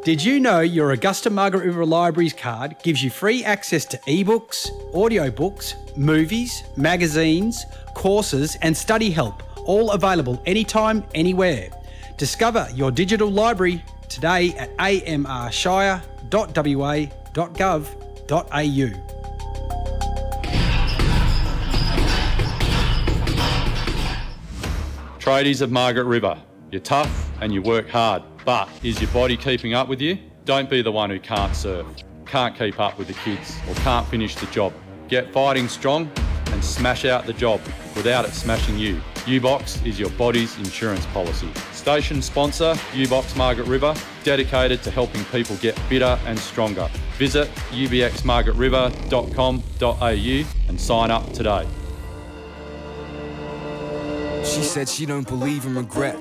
Did you know your Augusta Margaret River Libraries card gives you free access to ebooks, audiobooks, movies, magazines, courses and study help, all available anytime, anywhere. Discover your digital library today at amrshire.wa.gov.au. Tradies of Margaret River, you're tough and you work hard, but is your body keeping up with you? Don't be the one who can't surf, can't keep up with the kids or can't finish the job. Get fighting strong and smash out the job without it smashing you. U-Box is your body's insurance policy. Station sponsor, U-Box Margaret River, dedicated to helping people get fitter and stronger. Visit ubxmargaretriver.com.au and sign up today. She said she don't believe in regret.